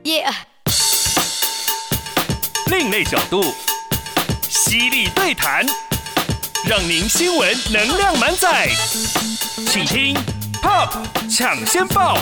Yeah. 另类角度，犀利对谈，让您新闻能量满载。请听 Pop 抢先报。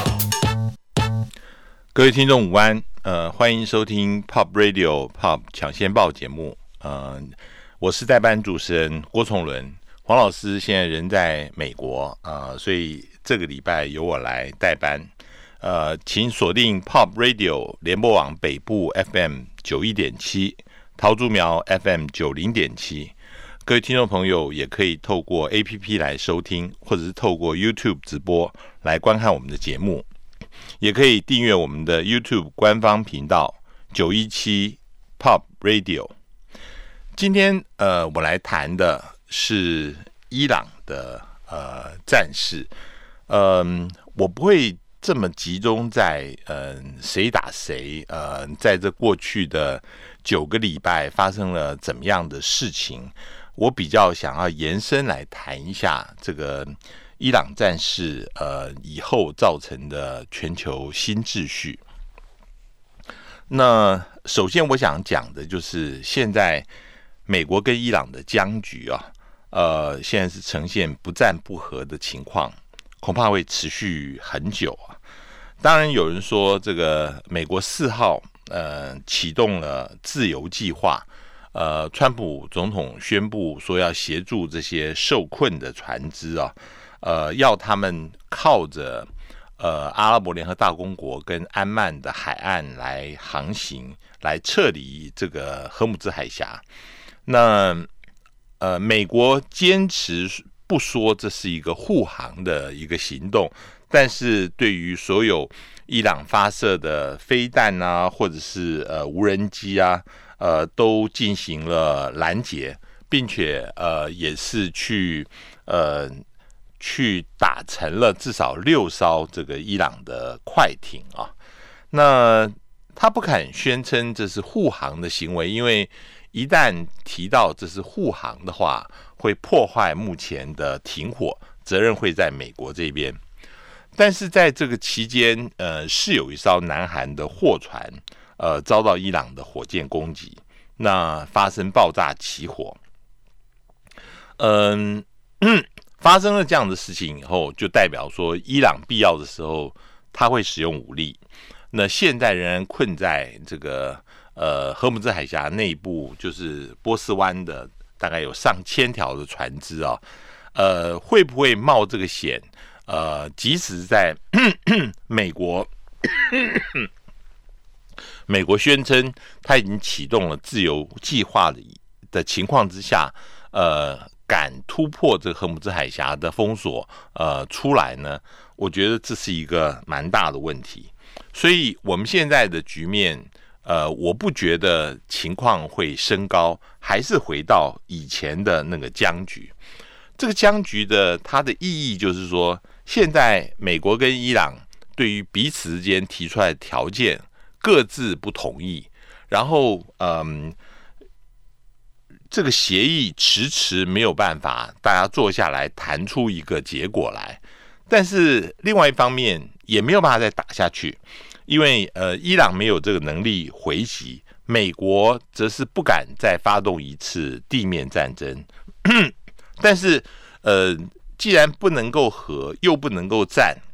各位听众午安，欢迎收听 Pop Radio Pop 抢先报节目。我是代班主持人郭崇伦，黄老师现在人在美国，所以这个礼拜由我来代班。请锁定 Pop Radio 联播网北部 FM 91.7，桃竹苗 FM 90.7。各位听众朋友也可以透过 APP 来收听，或者是透过 YouTube 直播来观看我们的节目，也可以订阅我们的 YouTube 官方频道917 Pop Radio。今天我来谈的是伊朗的战事。我不会这么集中在谁打谁，在这过去的9个礼拜发生了怎么样的事情，我比较想要延伸来谈一下这个伊朗战事以后造成的全球新秩序。那首先我想讲的就是现在美国跟伊朗的僵局现在是呈现不战不和的情况，恐怕会持续很久啊。当然有人说这个美国4号启动了自由计划，川普总统宣布说要协助这些受困的船只要他们靠着阿拉伯联合大公国跟安曼的海岸来航行，来撤离这个荷姆兹海峡。那美国坚持不说这是一个护航的一个行动，但是对于所有伊朗发射的飞弹或者是无人机都进行了拦截，并且也是去打沉了至少6艘这个伊朗的快艇那他不敢宣称这是护航的行为，因为一旦提到这是护航的话，会破坏目前的停火，责任会在美国这边。但是在这个期间，是有一艘南韩的货船，遭到伊朗的火箭攻击，那发生爆炸起火。发生了这样的事情以后，就代表说伊朗必要的时候他会使用武力。那现在仍然困在这个荷姆兹海峡内部，就是波斯湾的大概有上千条的船只会不会冒这个险？即使在美国宣称他已经启动了自由计划的情况之下，敢突破这个荷姆兹海峡的封锁出来呢？我觉得这是一个蛮大的问题。所以我们现在的局面，我不觉得情况会升高，还是回到以前的那个僵局。这个僵局它的意义就是说，现在美国跟伊朗对于彼此之间提出来的条件各自不同意，然后这个协议迟没有办法大家坐下来谈出一个结果来。但是另外一方面也没有办法再打下去，因为伊朗没有这个能力回击，美国则是不敢再发动一次地面战争。但是既然不能够和又不能够战，